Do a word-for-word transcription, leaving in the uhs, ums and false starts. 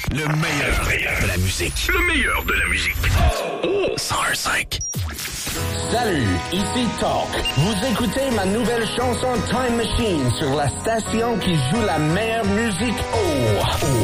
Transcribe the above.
Le meilleur, le meilleur de la musique. Le meilleur de la musique. Oh, cent un cinq. Salut, ici Talk. Vous écoutez ma nouvelle chanson Time Machine sur la station qui joue la meilleure musique. Oh, oh.